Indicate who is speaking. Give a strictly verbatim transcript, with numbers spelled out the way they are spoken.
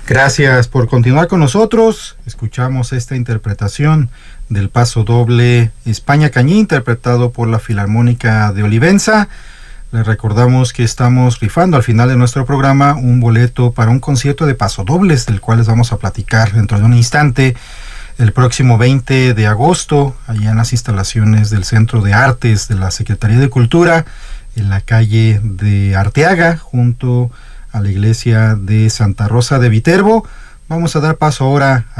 Speaker 1: Gracias por continuar con nosotros. Escuchamos esta interpretación del paso doble España Cañí, interpretado por la Filarmónica de Olivenza. Les recordamos que estamos rifando al final de nuestro programa un boleto para un concierto de pasodobles, del cual les vamos a platicar dentro de un instante. El próximo veinte de agosto, allá en las instalaciones del Centro de Artes de la Secretaría de Cultura, en la calle de Arteaga, junto a la iglesia de Santa Rosa de Viterbo. Vamos a dar paso ahora a